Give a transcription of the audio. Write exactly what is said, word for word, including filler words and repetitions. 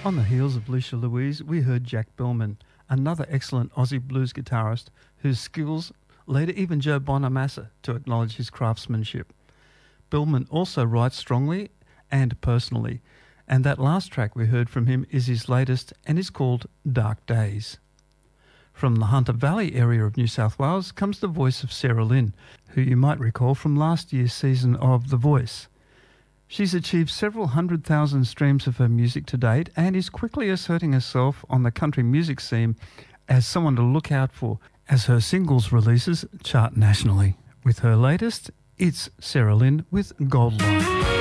On the heels of Leisha Louise, we heard Jack Bellman, another excellent Aussie blues guitarist whose skills led even Joe Bonamassa to acknowledge his craftsmanship. Bellman also writes strongly and personally, and that last track we heard from him is his latest and is called Dark Days. From the Hunter Valley area of New South Wales comes the voice of Sarah Lynn, who you might recall from last year's season of The Voice. She's achieved several hundred thousand streams of her music to date and is quickly asserting herself on the country music scene as someone to look out for as her singles releases chart nationally. With her latest, it's Sarah Lynn with Gold Line.